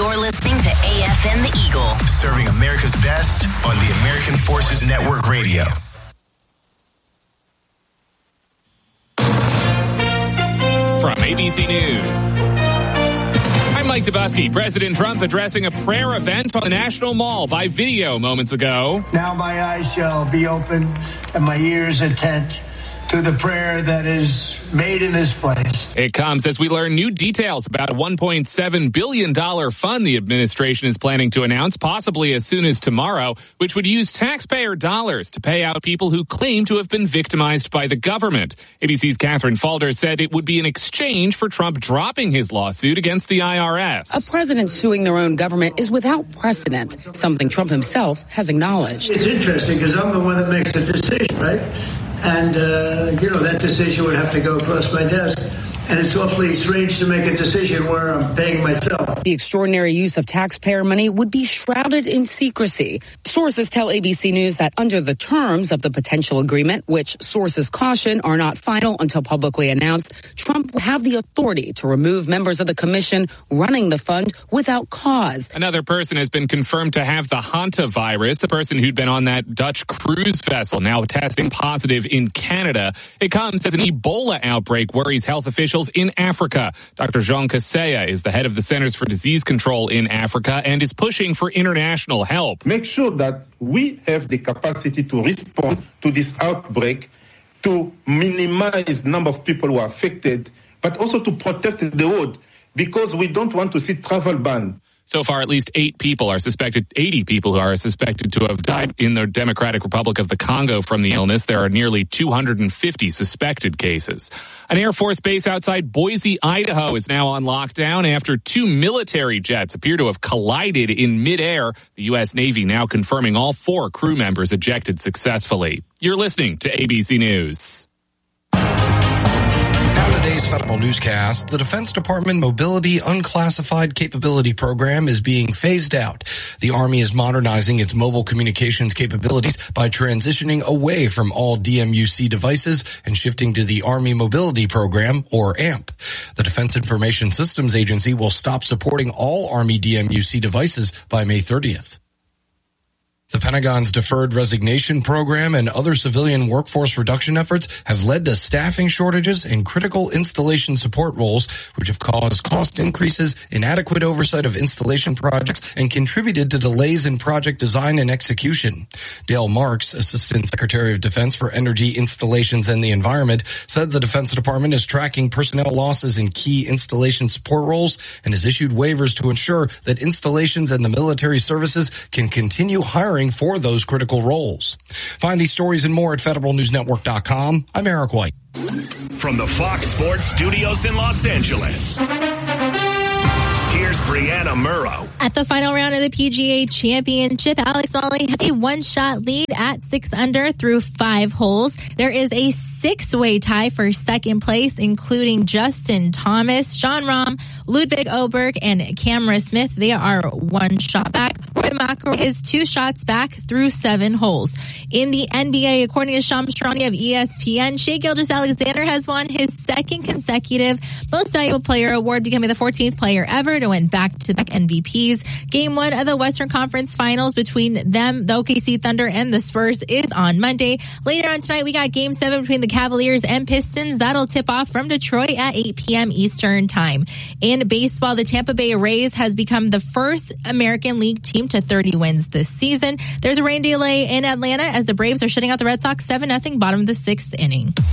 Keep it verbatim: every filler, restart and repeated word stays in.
You're listening to A F N The Eagle. Serving America's best on the American Forces Network Radio. From A B C News, I'm Mike Dubusky. President Trump addressing a prayer event on the National Mall by video moments ago. Now my eyes shall be open and my ears attent to the prayer that is made in this place. It comes as we learn new details about a one point seven billion dollars fund the administration is planning to announce, possibly as soon as tomorrow, which would use taxpayer dollars to pay out people who claim to have been victimized by the government. A B C's Catherine Falder said it would be in exchange for Trump dropping his lawsuit against the I R S. A president suing their own government is without precedent, something Trump himself has acknowledged. It's interesting because I'm the one that makes the decision, right? And, uh, you know, that decision would have to go across my desk. And it's awfully strange to make a decision where I'm paying myself. The extraordinary use of taxpayer money would be shrouded in secrecy. Sources tell A B C News that under the terms of the potential agreement, which sources caution are not final until publicly announced, Trump would have the authority to remove members of the commission running the fund without cause. Another person has been confirmed to have the hantavirus, a person who'd been on that Dutch cruise vessel, now testing positive in Canada. It comes as an Ebola outbreak worries health officials in Africa. Doctor Jean Kaseya is the head of the Centers for Disease Control in Africa and is pushing for international help. Make sure that we have the capacity to respond to this outbreak, to minimize the number of people who are affected, but also to protect the world, because we don't want to see travel ban. So far, at least eight people are suspected, eighty people who are suspected to have died in the Democratic Republic of the Congo from the illness. There are nearly two hundred fifty suspected cases. An Air Force base outside Boise, Idaho is now on lockdown after two military jets appear to have collided in midair. The U S Navy now confirming all four crew members ejected successfully. You're listening to A B C News. Today's Federal Newscast, the Defense Department Mobility Unclassified Capability Program is being phased out. The Army is modernizing its mobile communications capabilities by transitioning away from all D M U C devices and shifting to the Army Mobility Program, or A M P. The Defense Information Systems Agency will stop supporting all Army D M U C devices by May thirtieth. The Pentagon's deferred resignation program and other civilian workforce reduction efforts have led to staffing shortages in critical installation support roles, which have caused cost increases, inadequate oversight of installation projects, and contributed to delays in project design and execution. Dale Marks, Assistant Secretary of Defense for Energy, Installations, and the Environment, said the Defense Department is tracking personnel losses in key installation support roles and has issued waivers to ensure that installations and the military services can continue hiring for those critical roles. Find these stories and more at federal news network dot com. I'm Eric White. From the Fox Sports Studios in Los Angeles, here's Brianna Murrow. At the final round of the P G A Championship, Alex Molly has a one-shot lead at six under through five holes. There is a six-way tie for second place, including Justin Thomas, Jon Rahm, Ludwig Oberg, and Cameron Smith. They are one shot back. Rory McIlroy is two shots back through seven holes. In the N B A, according to Shams Charania of E S P N, Shai Gilgeous-Alexander has won his second consecutive Most Valuable Player award, becoming the fourteenth player ever to win back-to-back M V Ps. Game one of the Western Conference Finals between them, the O K C Thunder, and the Spurs is on Monday. Later on tonight, we got Game seven between the Cavaliers and Pistons. That'll tip off from Detroit at eight p.m. Eastern Time. In baseball, the Tampa Bay Rays has become the first American League team to thirty wins this season. There's a rain delay in Atlanta as the Braves are shutting out the Red Sox seven nothing bottom of the sixth inning.